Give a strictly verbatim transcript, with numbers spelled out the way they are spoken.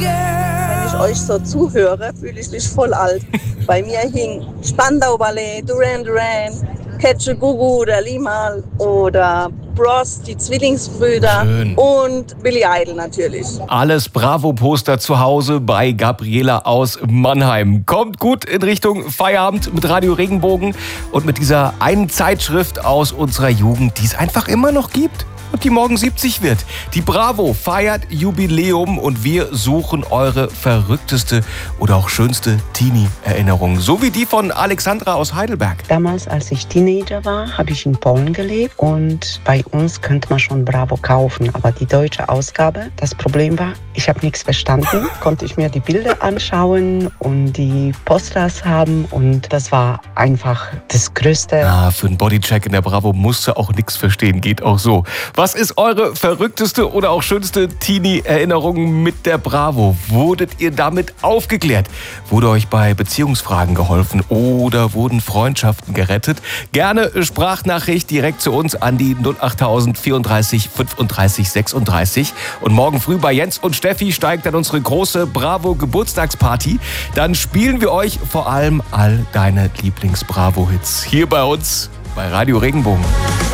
Wenn ich euch so zuhöre, fühle ich mich voll alt. Bei mir hing Spandau Ballet, Duran Duran, Catch Gugu, der Limal oder Bros, die Zwillingsbrüder. Schön. Und Billy Idol natürlich. Alles Bravo-Poster zu Hause bei Gabriela aus Mannheim. Kommt gut in Richtung Feierabend mit Radio Regenbogen und mit dieser einen Zeitschrift aus unserer Jugend, die es einfach immer noch gibt und die morgen siebzig wird. Die Bravo feiert Jubiläum und wir suchen eure verrückteste oder auch schönste Teenie-Erinnerung. So wie die von Alexandra aus Heidelberg. Damals, als ich Teenager war, habe ich in Polen gelebt und bei uns könnte man schon Bravo kaufen, aber die deutsche Ausgabe, das Problem war, ich habe nichts verstanden, konnte ich mir die Bilder anschauen und die Posters haben und das war einfach das Größte. Ah, für einen Bodycheck in der Bravo musst du auch nichts verstehen, geht auch so. Was ist eure verrückteste oder auch schönste Teenie-Erinnerung mit der Bravo? Wurdet ihr damit aufgeklärt? Wurde euch bei Beziehungsfragen geholfen oder wurden Freundschaften gerettet? Gerne Sprachnachricht direkt zu uns an die null acht tausend vierunddreißig fünfunddreißig sechsunddreißig. Und morgen früh bei Jens und Steffi steigt dann unsere große Bravo-Geburtstagsparty. Dann spielen wir euch vor allem all deine Lieblings-Bravo-Hits hier bei uns bei Radio Regenbogen.